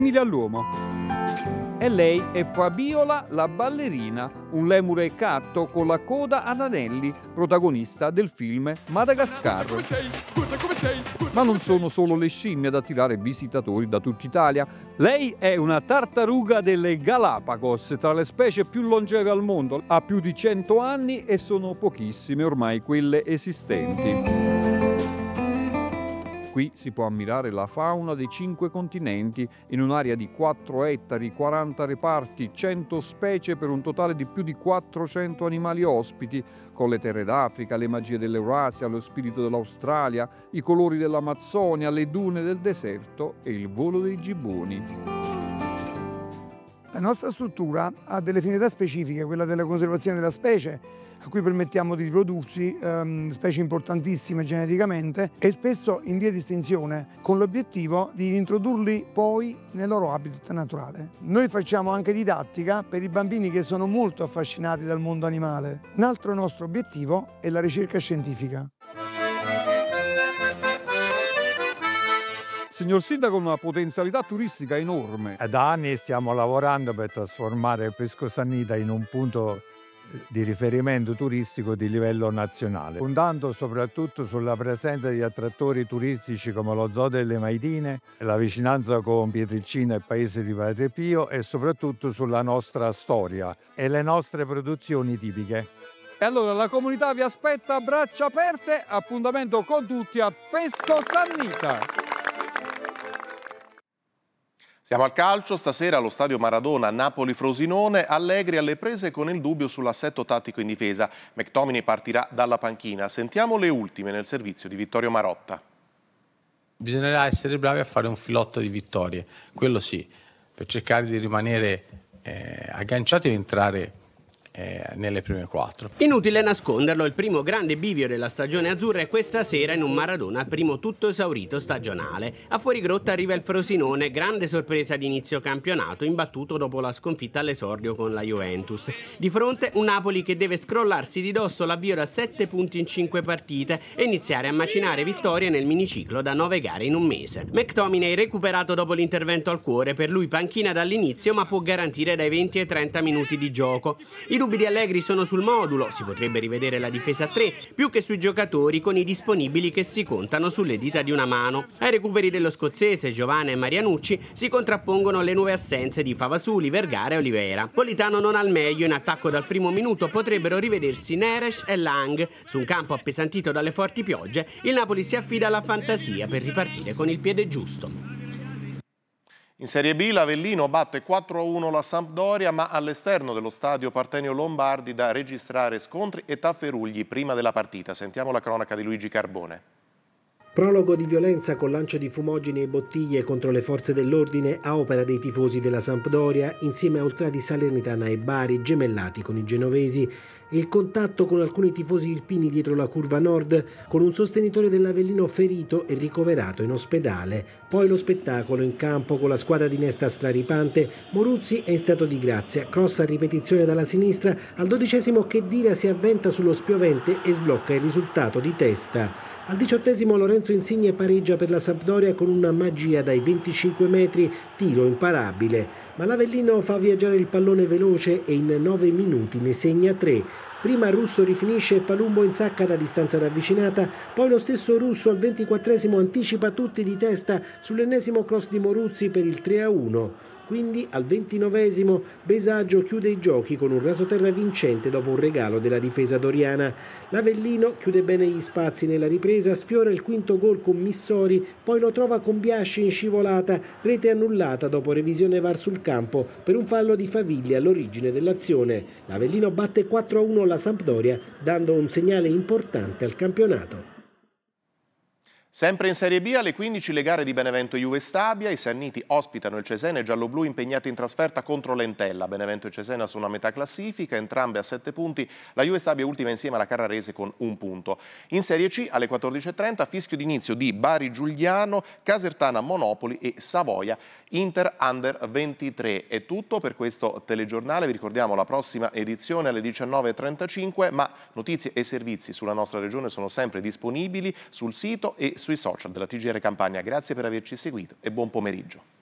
all'uomo. E lei è Fabiola la ballerina, un lemure catto con la coda ad anelli, protagonista del film Madagascar. Ma non sono solo le scimmie ad attirare visitatori da tutta Italia. Lei è una tartaruga delle Galapagos, tra le specie più longeve al mondo. Ha più di 100 anni e sono pochissime ormai quelle esistenti. Qui si può ammirare la fauna dei 5 continenti in un'area di 4 ettari, 40 reparti, 100 specie per un totale di più di 400 animali ospiti, con le terre d'Africa, le magie dell'Eurasia, lo spirito dell'Australia, i colori dell'Amazzonia, le dune del deserto e il volo dei gibboni. La nostra struttura ha delle finalità specifiche, quella della conservazione della specie, a cui permettiamo di riprodursi, specie importantissime geneticamente e spesso in via di estinzione, con l'obiettivo di introdurli poi nel loro habitat naturale. Noi facciamo anche didattica per i bambini che sono molto affascinati dal mondo animale. Un altro nostro obiettivo è la ricerca scientifica. Signor Sindaco, una potenzialità turistica enorme. Da anni stiamo lavorando per trasformare Pesco Sannita in un punto di riferimento turistico di livello nazionale, puntando soprattutto sulla presenza di attrattori turistici come lo Zoo delle Maidine, la vicinanza con Pietrelcina e Paese di Padre Pio e soprattutto sulla nostra storia e le nostre produzioni tipiche. E allora la comunità vi aspetta a braccia aperte, appuntamento con tutti a Pesco Sannita. Siamo al calcio, stasera allo stadio Maradona Napoli-Frosinone, Allegri alle prese con il dubbio sull'assetto tattico in difesa. McTominay partirà dalla panchina. Sentiamo le ultime nel servizio di Vittorio Marotta. Bisognerà essere bravi a fare un filotto di vittorie, quello sì, per cercare di rimanere agganciati e entrare nelle prime 4. Inutile nasconderlo, il primo grande bivio della stagione azzurra è questa sera in un Maradona al primo tutto esaurito stagionale. A fuorigrotta arriva il Frosinone, grande sorpresa di inizio campionato, imbattuto dopo la sconfitta all'esordio con la Juventus. Di fronte un Napoli che deve scrollarsi di dosso l'avvio da 7 punti in 5 partite e iniziare a macinare vittorie nel miniciclo da 9 gare in un mese. McTominay recuperato dopo l'intervento al cuore, per lui panchina dall'inizio ma può garantire dai 20 ai 30 minuti di gioco. I dubbi di Allegri sono sul modulo, si potrebbe rivedere la difesa a 3, più che sui giocatori con i disponibili che si contano sulle dita di una mano. Ai recuperi dello scozzese Giovanna e Marianucci si contrappongono le nuove assenze di Favasuli, Vergara e Oliveira. Politano non al meglio, in attacco dal primo minuto potrebbero rivedersi Neres e Lang. Su un campo appesantito dalle forti piogge, il Napoli si affida alla fantasia per ripartire con il piede giusto. In Serie B l'Avellino batte 4-1 la Sampdoria, ma all'esterno dello stadio Partenio Lombardi da registrare scontri e tafferugli prima della partita. Sentiamo la cronaca di Luigi Carbone. Prologo di violenza con lancio di fumogeni e bottiglie contro le forze dell'ordine a opera dei tifosi della Sampdoria insieme a ultrati Salernitana e Bari gemellati con i genovesi. Il contatto con alcuni tifosi irpini dietro la curva nord, con un sostenitore dell'Avellino ferito e ricoverato in ospedale. Poi lo spettacolo in campo con la squadra di Nesta straripante. Moruzzi è in stato di grazia, cross a ripetizione dalla sinistra, al 12° Khedira si avventa sullo spiovente e sblocca il risultato di testa. Al 18° Lorenzo Insigne pareggia per la Sampdoria con una magia dai 25 metri, tiro imparabile. Ma l'Avellino fa viaggiare il pallone veloce e in 9 minuti ne segna 3. Prima Russo rifinisce e Palumbo insacca da distanza ravvicinata, poi lo stesso Russo al 24° anticipa tutti di testa sull'ennesimo cross di Moruzzi per il 3-1. Quindi al 29° Besagio chiude i giochi con un rasoterra vincente dopo un regalo della difesa doriana. L'Avellino chiude bene gli spazi nella ripresa, sfiora il quinto gol con Missori, poi lo trova con Biasci in scivolata, rete annullata dopo revisione VAR sul campo per un fallo di Faviglia all'origine dell'azione. L'Avellino batte 4-1 la Sampdoria, dando un segnale importante al campionato. Sempre in Serie B alle 15 le gare di Benevento e Juve Stabia, i Sanniti ospitano il Cesena giallo-blu impegnati in trasferta contro l'Entella. Benevento e Cesena sono a metà classifica, entrambe a 7 punti, la Juve Stabia ultima insieme alla Carrarese con 1 punto. In Serie C alle 14.30 fischio d'inizio di Bari Giuliano, Casertana Monopoli e Savoia Inter Under 23. È tutto per questo telegiornale, vi ricordiamo la prossima edizione alle 19.35, ma notizie e servizi sulla nostra regione sono sempre disponibili sul sito e sui social della TGR Campania. Grazie per averci seguito e buon pomeriggio.